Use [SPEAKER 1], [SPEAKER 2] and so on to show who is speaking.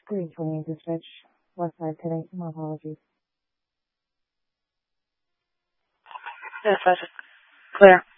[SPEAKER 1] 320 dispatch, west side today. My apologies.
[SPEAKER 2] Dispatch, clear.